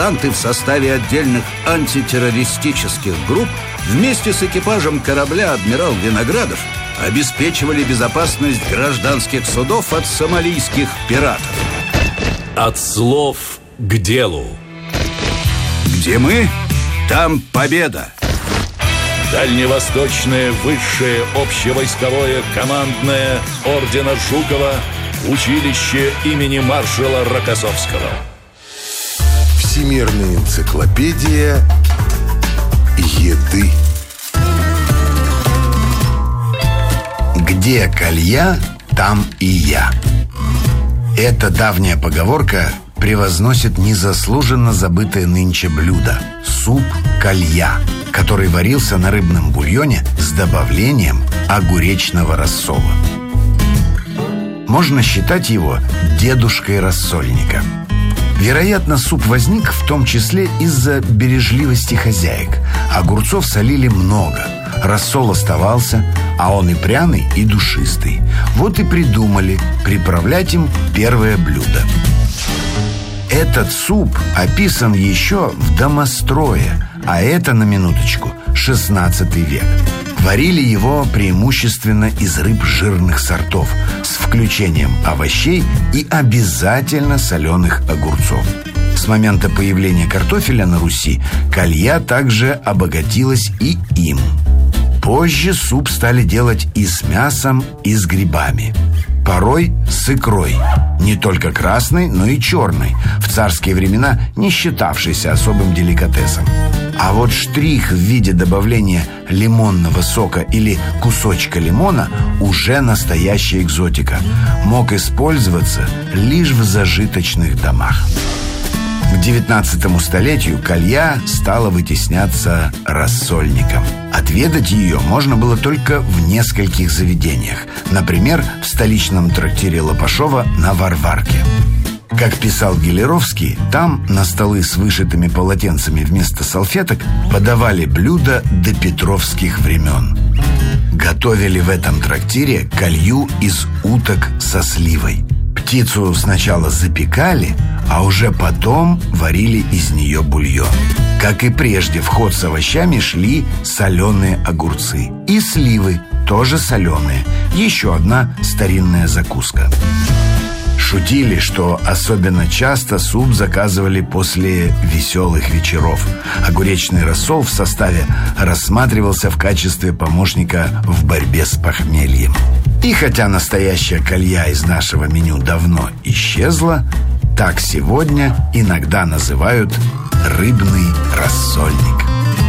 диверсанты в составе отдельных антитеррористических групп вместе с экипажем корабля «Адмирал Виноградов» обеспечивали безопасность гражданских судов от сомалийских пиратов. От слов к делу. Где мы, там победа. Дальневосточное высшее общевойсковое командное ордена Жукова училище имени маршала Рокоссовского. Всемирная энциклопедия еды. Где колья, там и я. Эта давняя поговорка превозносит незаслуженно забытое нынче блюдо – суп колья, который варился на рыбном бульоне с добавлением огуречного рассола. Можно считать его дедушкой рассольника. Вероятно, суп возник в том числе из-за бережливости хозяек. Огурцов солили много, рассол оставался, а он и пряный, и душистый. Вот и придумали приправлять им первое блюдо. Этот суп описан еще в домострое, а это, на минуточку, 16 век. Варили его преимущественно из рыб жирных сортов с включением овощей и обязательно соленых огурцов. С момента появления картофеля на Руси колья также обогатилась и им. Позже суп стали делать и с мясом, и с грибами. Порой с икрой. Не только красной, но и черной. В царские времена не считавшейся особым деликатесом. А вот штрих в виде добавления лимонного сока или кусочка лимона уже настоящая экзотика. Мог использоваться лишь в зажиточных домах. К 19 столетию колья стала вытесняться рассольником. Отведать ее можно было только в нескольких заведениях. Например, в столичном трактире Лопашова на Варварке. Как писал Гелеровский, там на столы с вышитыми полотенцами вместо салфеток подавали блюда до петровских времен. Готовили в этом трактире колью из уток со сливой. Птицу сначала запекали, а уже потом варили из нее бульон. Как и прежде, в ход с овощами шли соленые огурцы. И сливы тоже соленые. Еще одна старинная закуска. Шутили, что особенно часто суп заказывали после веселых вечеров. Огуречный рассол в составе рассматривался в качестве помощника в борьбе с похмельем. И хотя настоящая колья из нашего меню давно исчезла, так сегодня иногда называют рыбный рассольник.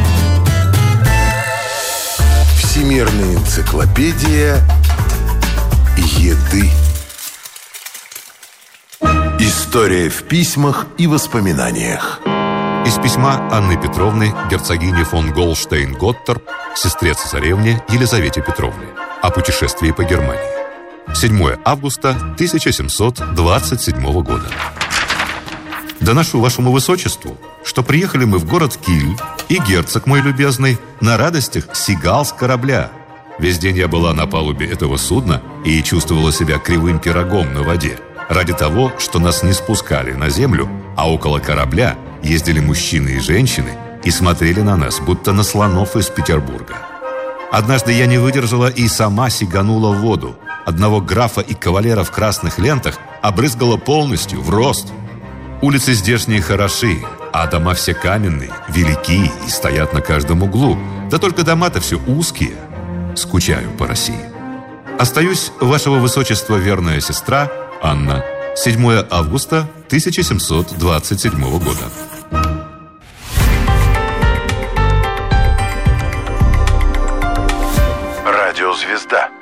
Всемирная энциклопедия еды. История в письмах и воспоминаниях. Из письма Анны Петровны, герцогини фон Голштейн-Готторп, сестре цесаревне Елизавете Петровне, о путешествии по Германии. 7 августа 1727 года. Доношу вашему высочеству, что приехали мы в город Киль, и герцог мой любезный на радостях сигал с корабля. Весь день я была на палубе этого судна и чувствовала себя кривым пирогом на воде, ради того, что нас не спускали на землю, а около корабля ездили мужчины и женщины и смотрели на нас, будто на слонов из Петербурга. Однажды я не выдержала и сама сиганула в воду. Одного графа и кавалера в красных лентах обрызгала полностью, в рост. Улицы здешние хороши, а дома все каменные, велики и стоят на каждом углу. Да только дома-то все узкие. Скучаю по России. Остаюсь, вашего высочества, верная сестра Анна. 7 августа 1727 года. Радиозвезда.